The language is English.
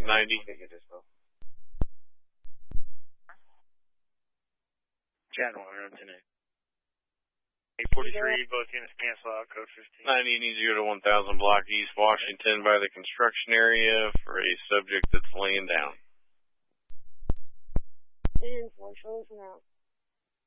90. Chad 110. 843, both units cancel out, code 15. 90 needs to go to 1000 block East Washington by the construction area for a subject that's laying down. And 4 shows now.